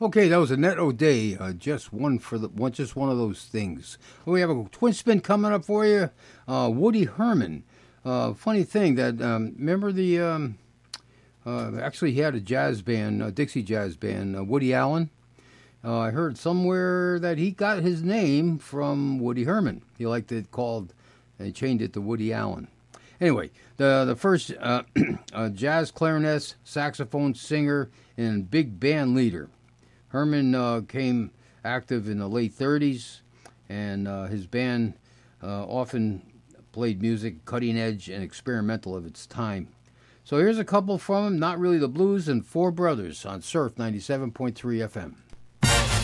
Okay, that was Annette O'Day. Just one of those things. We have a twin spin coming up for you. Woody Herman. Funny thing that remember the actually he had a jazz band, Dixie jazz band. Woody Allen. I heard somewhere that he got his name from Woody Herman. He liked it called, and he changed it to Woody Allen. Anyway, the first jazz clarinet, saxophone singer, and big band leader. Herman came active in the late 30s, and his band often played music cutting edge and experimental of its time. So here's a couple from him, Not Really the Blues and Four Brothers on Surf 97.3 FM.